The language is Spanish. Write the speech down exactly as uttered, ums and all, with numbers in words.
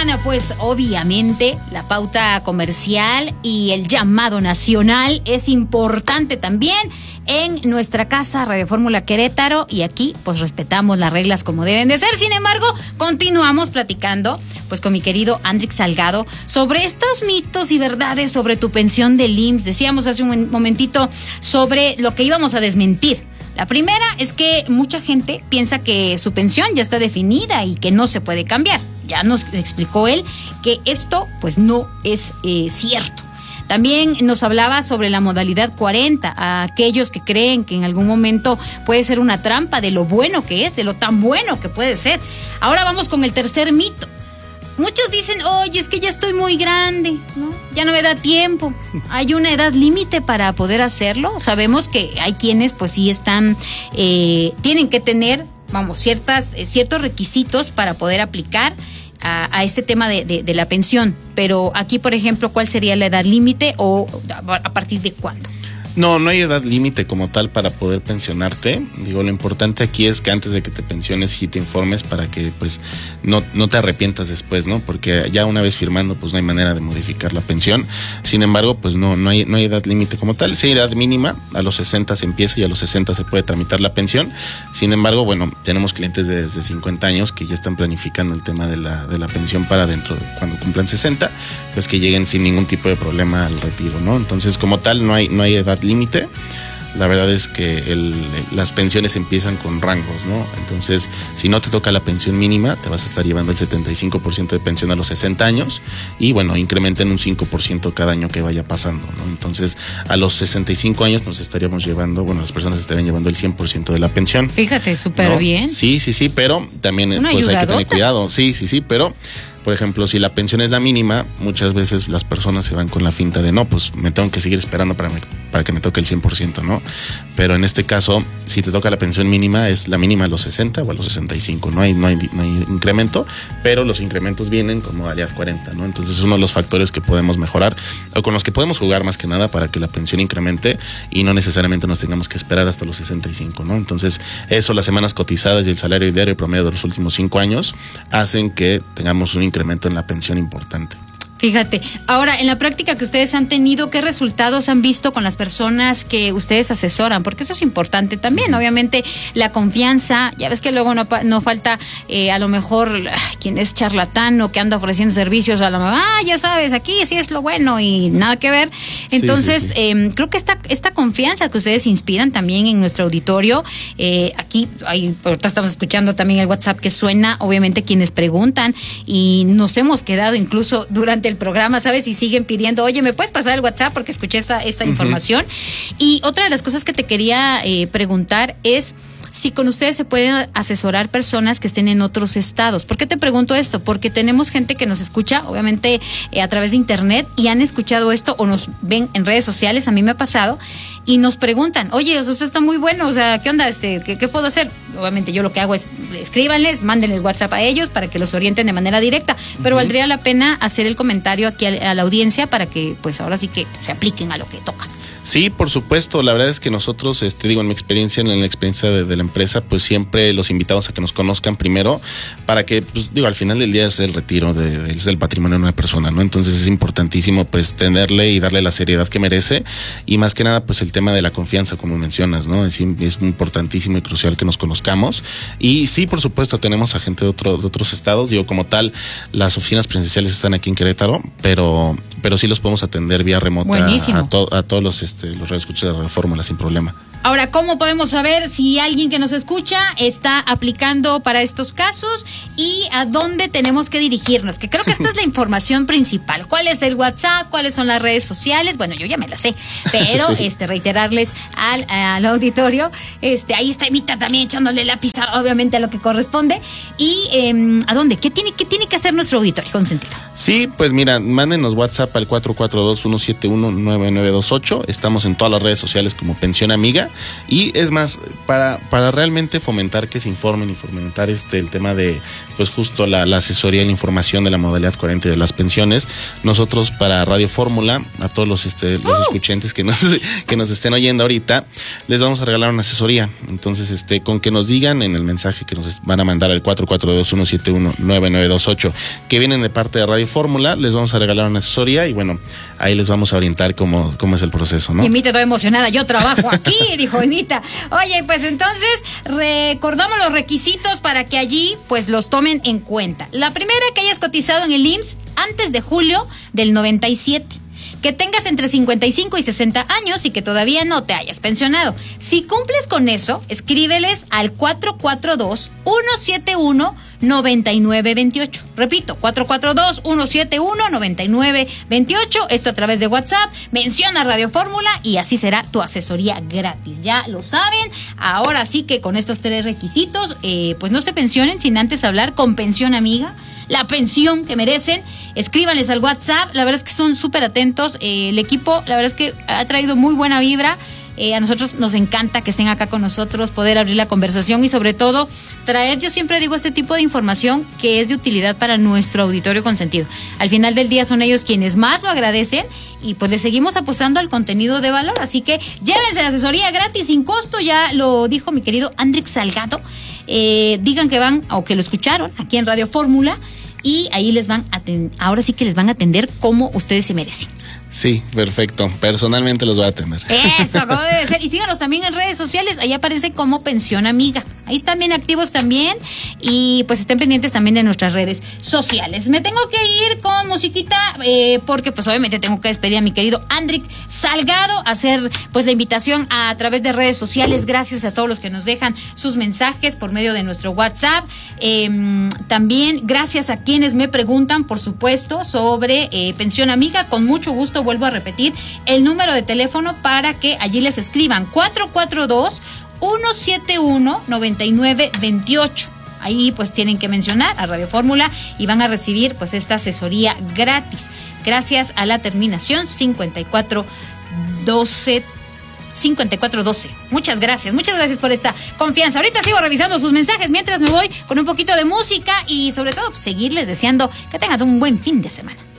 pues obviamente la pauta comercial y el llamado nacional es importante también en nuestra casa Radio Fórmula Querétaro, y aquí pues respetamos las reglas como deben de ser. Sin embargo, continuamos platicando pues con mi querido Andrix Salgado sobre estos mitos y verdades sobre tu pensión del I M S S. Decíamos hace un momentito sobre lo que íbamos a desmentir. La primera es que mucha gente piensa que su pensión ya está definida y que no se puede cambiar. Ya nos explicó él que esto pues no es eh, cierto. También nos hablaba sobre la modalidad cuarenta, a aquellos que creen que en algún momento puede ser una trampa de lo bueno que es, de lo tan bueno que puede ser. Ahora vamos con el tercer mito. Muchos dicen, oye, es que ya estoy muy grande, ¿no? Ya no me da tiempo. ¿Hay una edad límite para poder hacerlo? Sabemos que hay quienes pues sí están, eh, tienen que tener, vamos, ciertas, eh, ciertos requisitos para poder aplicar A, a este tema de, de, de la pensión, pero aquí, por ejemplo, ¿cuál sería la edad límite o a partir de cuándo? No, no hay edad límite como tal para poder pensionarte. Digo, lo importante aquí es que antes de que te pensiones sí te informes para que pues no, no te arrepientas después, ¿no? Porque ya una vez firmando pues no hay manera de modificar la pensión. Sin embargo, pues no, no hay, no hay edad límite como tal. Sí hay edad mínima, a los sesenta se empieza y a los sesenta se puede tramitar la pensión. Sin embargo, bueno, tenemos clientes de desde cincuenta años que ya están planificando el tema de la, de la pensión para dentro de cuando cumplan sesenta, pues que lleguen sin ningún tipo de problema al retiro, ¿no? Entonces, como tal, no hay, no hay edad límite. La verdad es que el, las pensiones empiezan con rangos, ¿no? Entonces, si no te toca la pensión mínima, te vas a estar llevando el setenta y cinco por ciento de pensión a los sesenta años y, bueno, incrementa en un cinco por ciento cada año que vaya pasando, ¿no? Entonces, a los sesenta y cinco años nos estaríamos llevando, bueno, las personas estarían llevando el cien por ciento de la pensión. Fíjate, súper ¿no? bien. Sí, sí, sí, pero también Una pues ayudadota. Hay que tener cuidado. Sí, sí, sí, pero... Por ejemplo, si la pensión es la mínima, muchas veces las personas se van con la finta de no, pues me tengo que seguir esperando para, me, para que me toque el cien por ciento, ¿no? Pero en este caso, si te toca la pensión mínima, es la mínima a los sesenta o a los sesenta y cinco, no hay, no hay, no hay incremento, pero los incrementos vienen con modalidad cuarenta, ¿no? Entonces es uno de los factores que podemos mejorar o con los que podemos jugar más que nada para que la pensión incremente y no necesariamente nos tengamos que esperar hasta los sesenta y cinco, ¿no? Entonces eso, las semanas cotizadas y el salario diario promedio de los últimos cinco años hacen que tengamos un incremento en la pensión importante. Fíjate, ahora en la práctica que ustedes han tenido, ¿qué resultados han visto con las personas que ustedes asesoran? Porque eso es importante también, obviamente la confianza, ya ves que luego no, no falta eh, a lo mejor quien es charlatán o que anda ofreciendo servicios, a lo mejor, ah, ya sabes, aquí sí es lo bueno y nada que ver. Entonces, sí, sí, sí. Eh, creo que esta, esta confianza que ustedes inspiran también en nuestro auditorio, eh, aquí, ahí, ahorita estamos escuchando también el WhatsApp que suena, obviamente quienes preguntan y nos hemos quedado incluso durante el programa, ¿sabes? Y siguen pidiendo, oye, ¿me puedes pasar el WhatsApp? Porque escuché esta, esta uh-huh. información. Y otra de las cosas que te quería eh, preguntar es si con ustedes se pueden asesorar personas que estén en otros estados. ¿Por qué te pregunto esto? Porque tenemos gente que nos escucha, obviamente, eh, a través de internet y han escuchado esto o nos ven en redes sociales, a mí me ha pasado, y nos preguntan, oye, o sea, usted está muy bueno, o sea, ¿qué onda? Este, ¿qué, qué puedo hacer? Obviamente yo lo que hago es, escríbanles, mándenle el WhatsApp a ellos para que los orienten de manera directa, pero uh-huh. valdría la pena hacer el comentario aquí a, a la audiencia para que, pues, ahora sí que se apliquen a lo que toca. Sí, por supuesto. La verdad es que nosotros, este, digo, en mi experiencia, en la experiencia de, de la empresa, pues siempre los invitamos a que nos conozcan primero para que, pues, digo, al final del día es el retiro de, de, es del patrimonio de una persona, ¿no? Entonces es importantísimo, pues, tenerle y darle la seriedad que merece y más que nada, pues, el tema de la confianza, como mencionas, ¿no? Es, es importantísimo y crucial que nos conozcamos y sí, por supuesto, tenemos a gente de, otro, de otros estados, digo, como tal, las oficinas presenciales están aquí en Querétaro, pero, pero sí los podemos atender vía remota a, a, to, a todos los Este, los radioescuchas de Radio Fórmula sin problema. Ahora, ¿cómo podemos saber si alguien que nos escucha está aplicando para estos casos y a dónde tenemos que dirigirnos? Que creo que esta es la información principal. ¿Cuál es el WhatsApp? ¿Cuáles son las redes sociales? Bueno, yo ya me la sé, pero sí. este reiterarles al, al auditorio, este ahí está Emita también echándole lápiz, obviamente, a lo que corresponde. ¿Y eh, a dónde? ¿Qué tiene, qué tiene que hacer nuestro auditorio? Consentido. Sí, pues mira, mándenos WhatsApp al cuatro cuatro dos, uno siete uno, nueve nueve dos ocho. Estamos en todas las redes sociales como Pensión Amiga. Y es más, para, para realmente fomentar que se informen y fomentar este el tema de pues justo la, la asesoría y la información de la modalidad cuarenta de las pensiones. Nosotros para Radio Fórmula, a todos los, este, los uh. escuchantes que nos, que nos estén oyendo ahorita, les vamos a regalar una asesoría. Entonces, este, con que nos digan en el mensaje que nos van a mandar al cuatro cuatro dos, uno siete uno, nueve nueve dos ocho, que vienen de parte de Radio Fórmula, les vamos a regalar una asesoría y bueno, ahí les vamos a orientar cómo, cómo es el proceso, ¿no? Y Emita, toda emocionada, yo trabajo aquí, dijo Emita. Oye, pues entonces recordamos los requisitos para que allí pues los tomen en cuenta. La primera, que hayas cotizado en el I M S S antes de julio del noventa y siete. Que tengas entre cincuenta y cinco y sesenta años y que todavía no te hayas pensionado. Si cumples con eso, escríbeles al cuatro cuatro dos, uno siete uno, nueve nueve dos ocho. Repito, cuatro cuatro dos, uno siete uno, nueve nueve dos ocho. Esto a través de WhatsApp. Menciona Radio Fórmula y así será tu asesoría gratis. Ya lo saben. Ahora sí que con estos tres requisitos, eh, pues no se pensionen sin antes hablar con Pensión Amiga. La pensión que merecen, escríbanles al WhatsApp, la verdad es que son súper atentos, eh, el equipo, la verdad es que ha traído muy buena vibra, eh, a nosotros nos encanta que estén acá con nosotros, poder abrir la conversación y sobre todo traer, yo siempre digo, este tipo de información que es de utilidad para nuestro auditorio consentido. Al final del día son ellos quienes más lo agradecen y pues les seguimos apostando al contenido de valor, así que llévense la asesoría gratis, sin costo, ya lo dijo mi querido Andrix Salgado, eh, digan que van o que lo escucharon aquí en Radio Fórmula. Y ahí les van a atender, ahora sí que les van a atender como ustedes se merecen. Sí, perfecto. Personalmente los voy a atender. Eso, como debe ser. Y síganos también en redes sociales. Ahí aparece como Pensión Amiga. Ahí están bien activos también. Y pues estén pendientes también de nuestras redes sociales. Me tengo que ir con musiquita eh, porque pues obviamente tengo que despedir a mi querido Andrix Salgado. Hacer pues la invitación a, a través de redes sociales. Gracias a todos los que nos dejan sus mensajes por medio de nuestro WhatsApp. Eh, también gracias a quienes me preguntan, por supuesto, sobre eh, Pensión Amiga. Con mucho gusto vuelvo a repetir el número de teléfono para que allí les escriban cuatro cuatro dos, uno siete uno, nueve nueve dos ocho. Ahí pues tienen que mencionar a Radio Fórmula y van a recibir pues esta asesoría gratis gracias a la terminación cincuenta y cuatro doce. cincuenta y cuatro doce. Muchas gracias, muchas gracias por esta confianza. Ahorita sigo revisando sus mensajes mientras me voy con un poquito de música y sobre todo pues, seguirles deseando que tengan un buen fin de semana.